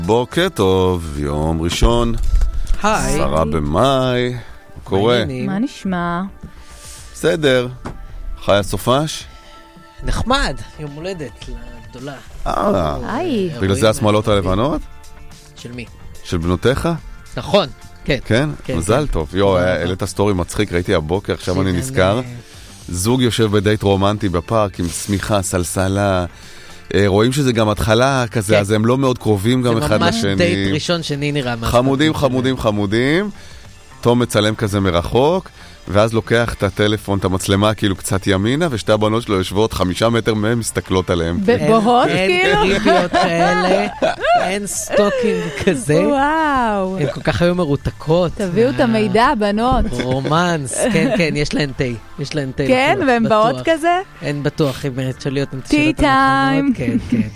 בוקר טוב, יום ראשון, היי. 10 במאי, מה קורה? מה נשמע? בסדר, חיה סופש? נחמד, יום הולדת לגדולה. היי. בגלל זה השמאלות הלבנות? של מי? של בנותיך? נכון, כן. כן? כן, מזל כן. טוב. יו, העלית סטורי מצחיק, ראיתי הבוקר, עכשיו אני נזכר. זוג יושב בדייט רומנטי בפארק עם סמיכה, סלסלה. רואים שזה גם התחלה כזה, אז הם לא מאוד קרובים גם אחד לשני. זה ממש דייט ראשון שני נראה. חמודים. תום מצלם כזה מרחוק, ואז לוקח את הטלפון, את המצלמה כאילו קצת ימינה, ושתי הבנות שלו יושבות 5 מטר מהם, מסתכלות עליהם. בבוהות כאילו? אין קריפיות כאלה, אין סטוקינג כזה. וואו. הן כל כך היו מרותקות. תביאו את המידע, בנות. רומנס, כן, יש להן תה. כן, והן באות כזה? אין בטוח, אם תשאלי אותם טי טיים. כן.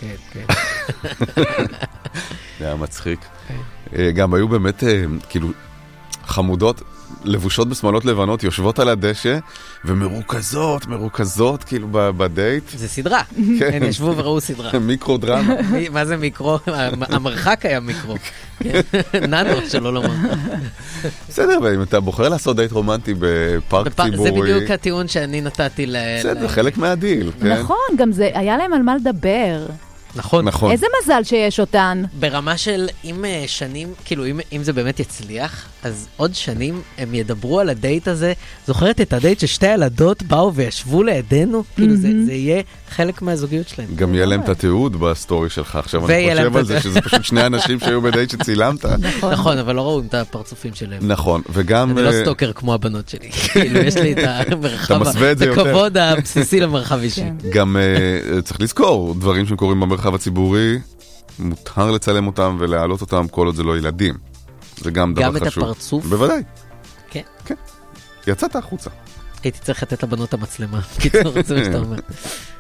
זה היה מצחיק. גם היו באמת כאילו חמודות, לבושות בשמאלות לבנות, יושבות על הדשא, ומרוכזות כאילו בדייט. זה סדרה. הן ישבו וראו סדרה. מיקרו דרמה. מה זה מיקרו? המרחק היה מיקרו. ננו שלא לומר. בסדר, ואם אתה בוחר לעשות דייט רומנטי בפארק ציבורי... זה בדיוק הטיעון שאני נתתי בסדר, חלק מהדיל, כן? נכון, גם זה, היה להם על מה לדבר. נכון. איזה מזל שיש אותן. ברמה של אם שנים, כאילו אם זה באמת יצליח, אז עוד שנים הם ידברו על הדייט הזה. זוכרת את הדייט ששתי ילדות באו וישבו לידינו? כאילו זה יהיה חלק מהזוגיות שלהם. גם יהיה להם את התיעוד בסטורי שלך. עכשיו אני חושב על זה שזה פשוט שני אנשים שהיו בדייט שצילמת. נכון, אבל לא ראו את הפרצופים שלהם. נכון, וגם... אני לא סטוקר כמו הבנות שלי. כאילו יש לי את המרחב, את הכבוד הבסיסי למרחב אישי. גם צריך לזכור, דברים שקורים במרחב הציבורי, מותר לצלם אותם ולהעלות אותם כל עוד זה לא ילדים. זה גם דבר חשוב. גם את הפרצוף? בוודאי. כן. כן. יצאת החוצה. הייתי צריך לתת לבנות המצלמה. קיצור, זה מה שאתה אומר.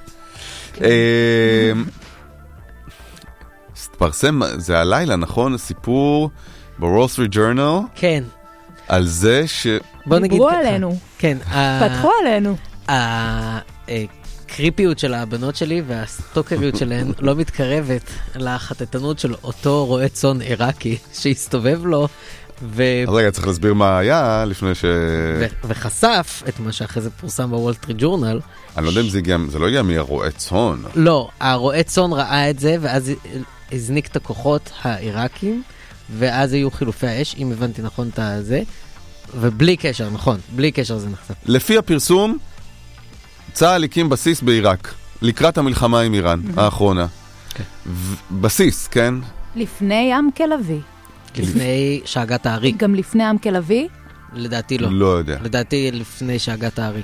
התפרסם, זה הלילה, נכון? סיפור בוול סטריט ג'ורנל. כן. על זה ש... דיברו עלינו. כן. פתחו עלינו. הקריפיות של הבנות שלי והסטוקריות שלהן לא מתקרבת לחטטנות של אותו רועה צאן עיראקי שהסתובב לו אז רגע, צריך להסביר מה היה לפני ש... וחשף את מה שאחרי זה פורסם בוול סטריט ג'ורנל. אני לא יודע אם זה לא הגיע מהרועה צאן. לא, הרועה צאן ראה את זה ואז הזניק את הכוחות העיראקים ואז היו חילופי האש, אם הבנתי נכון את זה, ובלי קשר, נכון, בלי קשר זה נחשף. לפי הפרסום, צה"ל הקים בסיס בעיראק, לקראת המלחמה עם איראן, האחרונה. בסיס, כן? לפני עם כלבי. לפני שהגת הארי. גם לפני עם כלבי? לדעתי לא. לא יודע. לדעתי לפני שהגת הארי.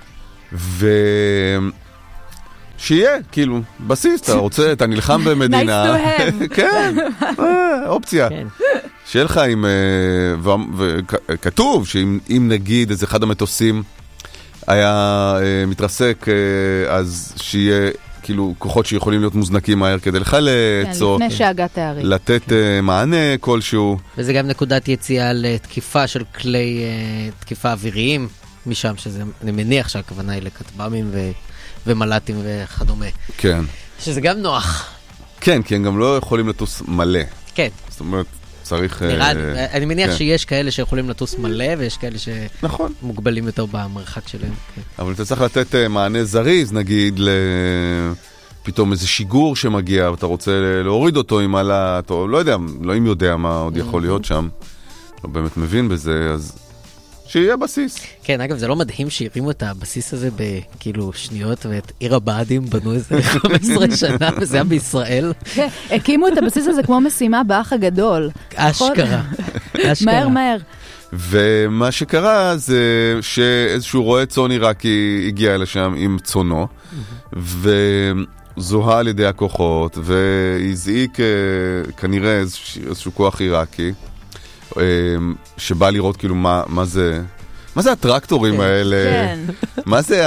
שיהיה, כאילו, בסיס, אתה רוצה, אתה נלחם במדינה. Nice to have. כן, אופציה. שיהיה לך עם... וכתוב שאם נגיד איזה אחד המטוסים היה מתרסק, אז שיהיה כאילו כוחות שיכולים להיות מוזנקים מהר כדי לחלץ, או לפני שהגת הארי. לתת מענה כלשהו. וזה גם נקודת יציאה לתקיפה של כלי תקיפה אוויריים משם, שזה אני מניח שהכוונה היא לכטב"מים ומל"טים וכדומה. כן. שזה גם נוח. כן, כי הם גם לא יכולים לטוס מלא. כן. זאת אומרת, צריך... אני מניח שיש כאלה שיכולים לטוס מלא, ויש כאלה שמוגבלים יותר במרחק שלהם. אבל אתה צריך לתת מענה זריז, נגיד, פתאום איזה שיגור שמגיע, ואתה רוצה להוריד אותו עם מל"ט, או לא יודע, לא אם יודע מה עוד יכול להיות שם. לא באמת מבין בזה, אז שיהיה בסיס. כן, אגב, זה לא מדהים שהרימו את הבסיס הזה בכאילו שניות, ואת עיר הבה"דים בנו איזה 15 שנה, וזה היה בישראל. כן, הקימו את הבסיס הזה כמו משימה באח הגדול. אשכרה. מהר. ומה שקרה זה שאיזשהו רועה צאן עיראקי הגיע לשם עם צאנו, וזוהה על ידי הכוחות, והזעיק כנראה איזשהו כוח עיראקי, שבא לראות כאילו מה זה הטרקטורים האלה, מה זה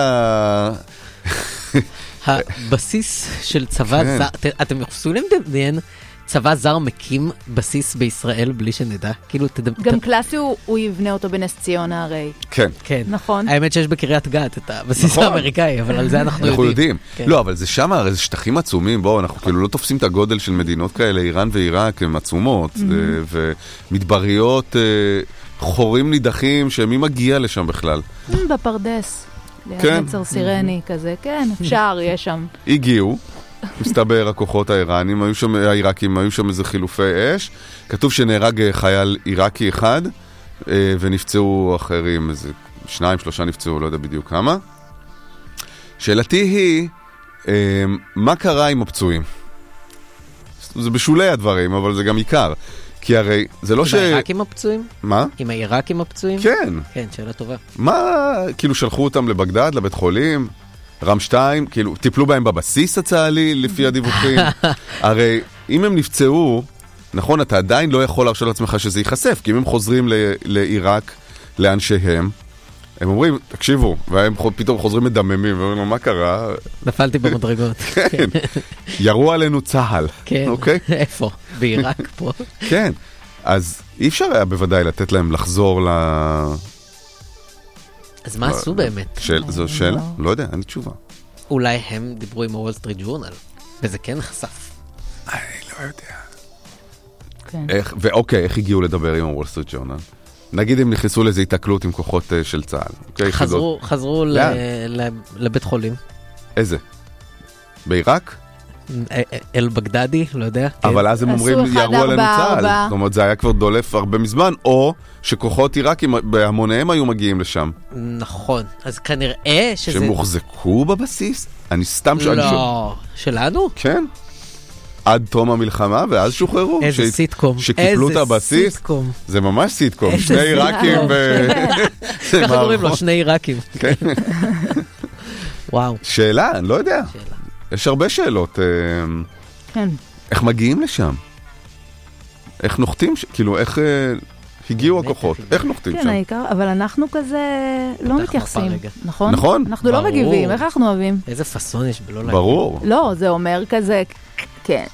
הבסיס של צבא זר, אתם יכולים לדמיין צבא זר מקים בסיס בישראל בלי שנדע? כאילו, גם קלאסי הוא יבנה אותו בנס ציונה הרי. כן. כן. נכון. האמת שיש בקריית גת את הבסיס האמריקאי, אבל על זה אנחנו יודעים. לא, אבל זה שם, הרי זה שטחים עצומים, בואו, אנחנו כאילו לא תופסים את הגודל של מדינות כאלה, איראן ועיראק הם עצומות, ומדבריות חורים נידחים, שמי מגיע לשם בכלל? בפרדס. ליד נצר סירני כזה, כן, אפשר, יש שם. הגיעו, מסתבר הכוחות האיראנים, העיראקים, היו שם איזה חילופי אש, כתוב שנהרג חייל עיראקי אחד, ונפצעו אחרים, איזה 2-3 נפצעו, לא יודע בדיוק כמה. שאלתי היא, מה קרה עם הפצועים? זה בשולי הדברים, אבל זה גם עיקר. כי הרי זה לא עם העיראקים הפצועים? מה? עם העיראקים הפצועים? כן. כן, שאלה טובה. מה, כאילו שלחו אותם לבגדד, לבית חולים, רם 2, כאילו טיפלו בהם בבסיס הצה"לי לפי הדיווחים. הרי אם הם נפצעו, נכון, אתה עדיין לא יכול להרשות לעצמך שזה ייחשף, כי אם הם חוזרים לעיראק, לאנשיהם, הם אומרים, תקשיבו, והם פתאום חוזרים מדממים, ואומרים לו, מה קרה? נפלתי במדרגות. כן, ירו עלינו צהל. כן, איפה? בעיראק פה. כן, אז אי אפשר היה בוודאי לתת להם לחזור אז מה עשו באמת? זו שאלה? לא יודע, אין לי תשובה. אולי הם דיברו עם הוול סטריט ג'ורנל, וזה כן חשף. אני לא יודע. ואוקיי, איך הגיעו לדבר עם הוול סטריט ג'ורנל? נגיד הם נכנסו לאיזו התקלות עם כוחות של צה"ל. חזרו לבית חולים. איזה? בעיראק? אל בגדדי, לא יודע. אבל אז הם אומרים, ירו עלינו צה"ל. זאת אומרת, זה היה כבר דולף הרבה מזמן, או שכוחות עיראקים בהמוניהם היו מגיעים לשם. נכון. אז כנראה שזה... שהם הוחזקו בבסיס? אני סתם שואל... לא. שלנו? כן. עד תום המלחמה, ואז שוחררו. איזה סיטקום. שקיפלו את הבסיס. זה ממש סיטקום. שני עיראקים ככה קוראים לו, שני עיראקים. כן. וואו. שאלה, אני לא יודע. יש הרבה שאלות. כן. איך מגיעים לשם? איך נוחתים? כאילו, איך הגיעו הכוחות? איך נוחתים שם? כן, העיקר, אבל אנחנו כזה לא מתייחסים. נכון? נכון. אנחנו לא מגיבים, איך אנחנו אוהבים? איזה פסון יש בלא להגיד. ברור. לא, זה אומר כזה, כן.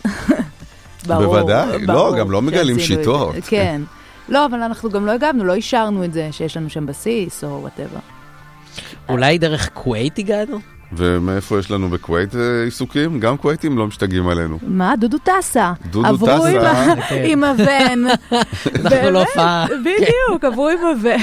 בוודאי, לא, גם לא מגלים שיטות. כן. לא, אבל אנחנו גם לא הגבנו, לא אישרנו את זה שיש לנו שם בסיס או whatever. אולי דרך כווית הגענו? ומאיפה יש לנו בקווית עיסוקים? גם קוויתים לא משתגעים עלינו. מה? דודו טסה. דודו טסה. עברו עם הבן. אנחנו לא פעם. בדיוק, עברו עם הבן.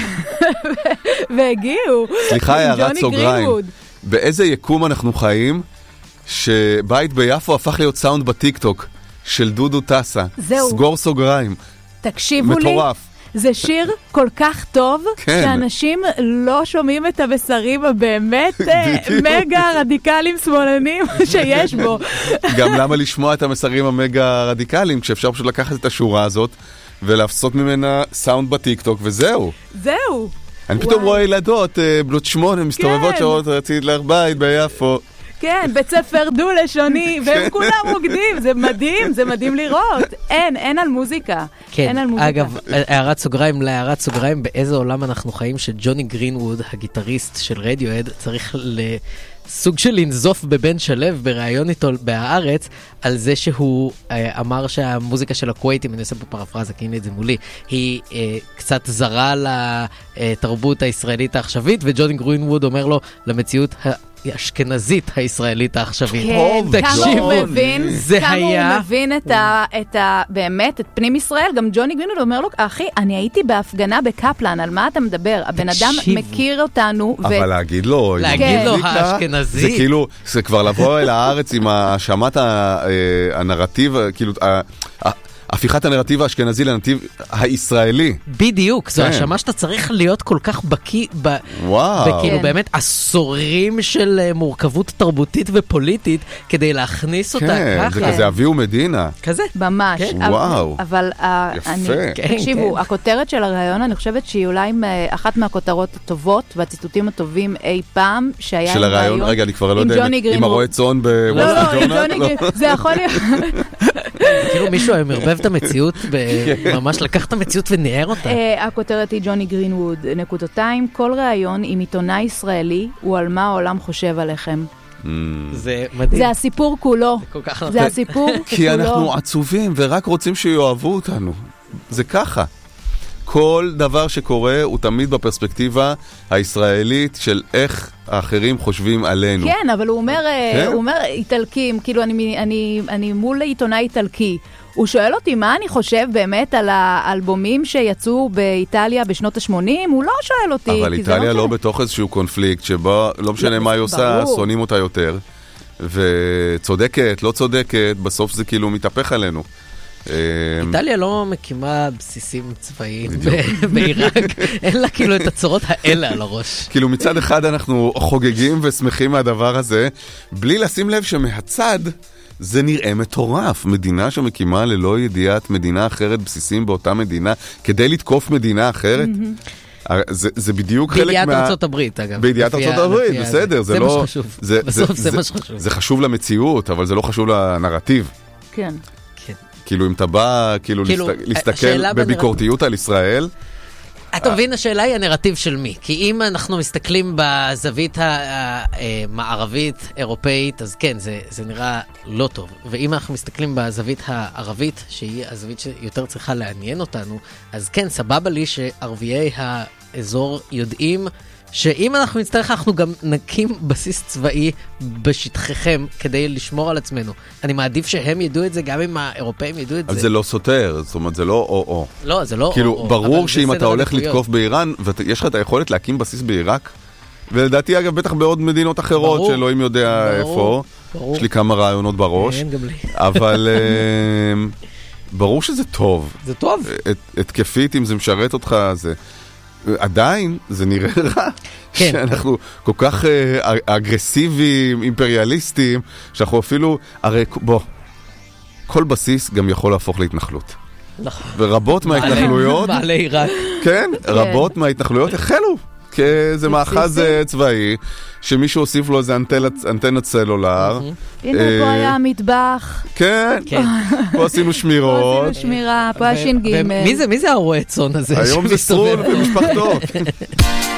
והגיעו. סליחה, הערת סוגריים. באיזה יקום אנחנו חיים שבית ביפו הפך להיות סאונד בטיקטוק של דודו טסה. זהו. סגור סוגריים. תקשיבו לי. מטורף. זה שיר כל כך טוב, שאנשים לא שומעים את המסרים הבאמת מגה רדיקליים שמאלנים שיש בו. גם למה לשמוע את המסרים המגה רדיקליים, כשאפשר פשוט לקחת את השורה הזאת, ולהפסות ממנה סאונד בטיקטוק, וזהו. זהו. אני פתאום רואה ילדות, בנות 8, מסתובבות שעות, רצית לך בית ביפו. כן, בית ספר דו-לשוני, והם כולם רוקדים, זה מדהים לראות. אין על מוזיקה. כן, אגב, הערת סוגריים, באיזה עולם אנחנו חיים שג'וני גרינווד, הגיטריסט של רדיואד, צריך סוג של לנזוף בבן שלב בראיון איתו בהארץ, על זה שהוא אמר שהמוזיקה של הקווייטים, אני עושה פה פרפרזה, כי הנה את זה מולי, היא קצת זרה לתרבות הישראלית העכשווית, וג'וני גרינווד אומר לו, למציאות האשכנזית הישראלית העכשווית. כן, כמה הוא מבין באמת את פנים ישראל. גם ג'וני גרינווד אומר לו, אחי, אני הייתי בהפגנה בקפלן, על מה אתה מדבר? הבן אדם מכיר אותנו. אבל להגיד לו האשכנזי. זה כאילו, זה כבר לבוא אל הארץ עם השמת הנרטיב, כאילו, הפיכת הנרטיב האשכנזי לנרטיב הישראלי. בדיוק, זו השמה שאתה צריך להיות כל כך בקיא, וכאילו באמת עשורים של מורכבות תרבותית ופוליטית, כדי להכניס אותה ככה. זה כזה אביהו מדינה. כזה. ממש. וואו. אבל תקשיבו, הכותרת של הרעיון, אני חושבת שהיא אולי אחת מהכותרות הטובות, והציטוטים הטובים אי פעם, שהיה של הרעיון, רגע, אני כבר לא יודע, עם הרואה צאן בוול סטריט ג'ורנל? זה יכול להיות. כאילו מישהו מרבב את המציאות, ממש לקח את המציאות ונער אותה. הכותרת היא ג'וני גרינווד, נקודתיים, כל ראיון עם עיתונאי ישראלי הוא על מה העולם חושב עליכם. זה מדהים. זה הסיפור כולו. זה הסיפור כולו. כי אנחנו עצובים ורק רוצים שיואהבו אותנו. זה ככה. כל דבר שקורה הוא תמיד בפרספקטיבה הישראלית של איך האחרים חושבים עלינו. כן, אבל הוא אומר איטלקים, כאילו אני מול עיתונאי איטלקי. הוא שואל אותי מה אני חושב באמת על האלבומים שיצאו באיטליה בשנות ה-80, הוא לא שואל אותי. אבל איטליה לא בתוך איזשהו קונפליקט שבו לא משנה מה היא עושה, שונאים אותה יותר. וצודקת, לא צודקת, בסוף זה כאילו מתהפך עלינו. איטליה לא מקימה בסיסים צבאיים בעיראק, אין לה כאילו את הצורות האלה על הראש. כאילו מצד אחד אנחנו חוגגים ושמחים מהדבר הזה, בלי לשים לב שמהצד זה נראה מטורף. מדינה שמקימה ללא ידיעת מדינה אחרת, בסיסים באותה מדינה, כדי לתקוף מדינה אחרת. זה בדיוק חלק בידיעת ארצות הברית, אגב. בידיעת ארצות הברית, בסדר. זה מה שחשוב. בסוף זה מה שחשוב. זה חשוב למציאות, אבל זה לא חשוב לנרטיב. כן. כאילו אם אתה בא להסתכל בביקורתיות על ישראל. אתה מבין, השאלה היא הנרטיב של מי. כי אם אנחנו מסתכלים בזווית המערבית, אירופאית, אז כן, זה נראה לא טוב. ואם אנחנו מסתכלים בזווית הערבית, שהיא הזווית שיותר צריכה לעניין אותנו, אז כן, סבבה לי שערביי האזור יודעים שאם אנחנו נצטרך, אנחנו גם נקים בסיס צבאי בשטחיכם כדי לשמור על עצמנו. אני מעדיף שהם ידעו את זה, גם אם האירופאים ידעו את זה. אבל זה לא סותר, זאת אומרת, זה לא או-או. לא, זה לא כאילו, או-או. ברור שאם אתה הולך לתקוף באיראן, ויש לך את היכולת להקים בסיס בעיראק, ולדעתי, אגב, בטח בעוד מדינות אחרות, שאלוהים יודע איפה. יש לי כמה רעיונות בראש. כן, גם לי. אבל ברור שזה טוב. זה טוב. התקפית, אם זה משרת אותך, זה... עדיין זה נראה רע, כן. שאנחנו כל כך אגרסיביים, אימפריאליסטים, שאנחנו אפילו, הרי בוא, כל בסיס גם יכול להפוך להתנחלות. נכון. ורבות מההתנחלויות, בעלי עיראק. כן, רבות מההתנחלויות החלו, כאיזה מאחז צבאי, שמישהו הוסיף לו איזה אנטנת סלולר. הנה, פה היה מטבח. כן, פה עשינו שמירות. פה עשינו שמירה, פה הש"ג. מי זה הרועה צאן הזה? היום זה סרול ומשפחתו.